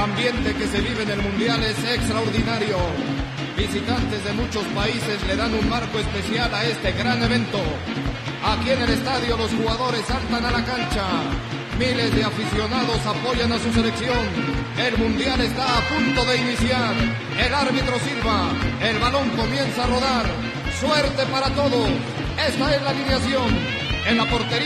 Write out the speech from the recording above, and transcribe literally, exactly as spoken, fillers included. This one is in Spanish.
ambiente que se vive en el Mundial es extraordinario. Visitantes de muchos países le dan un marco especial a este gran evento. Aquí en el estadio los jugadores saltan a la cancha. Miles de aficionados apoyan a su selección. El Mundial está a punto de iniciar. El árbitro silba. El balón comienza a rodar. Suerte para todos. Esta es la alineación. En la portería.